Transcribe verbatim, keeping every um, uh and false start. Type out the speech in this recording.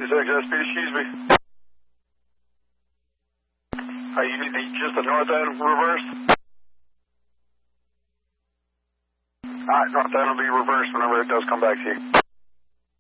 Is that uh, speed, excuse me? Uh, you need the, just the north end reverse? Alright, north end will be reversed whenever it does come back to you.